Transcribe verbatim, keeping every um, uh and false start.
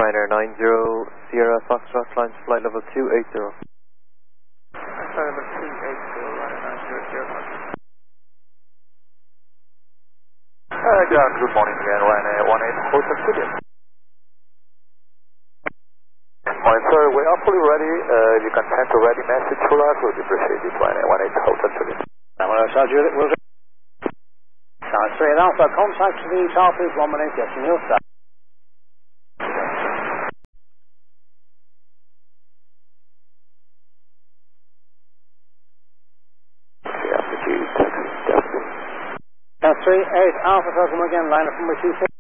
Ryanair nine zero Sierra Foxtrot, line flight level two eight zero. Flight level two eight zero, Ryanair nine zero Sierra Foxtrot. Uh, yeah, good morning again, Ryanair one eight Hotel Studio. Morning sir, we are fully ready. Uh, if you can send a ready message to us, we'd appreciate it, Ryanair one eight Hotel Studio. Now, Roger, we'll Science three and Alpha, contact the Tarpers one minute, getting your start. Science three eight Alpha, welcome again, line up number two six.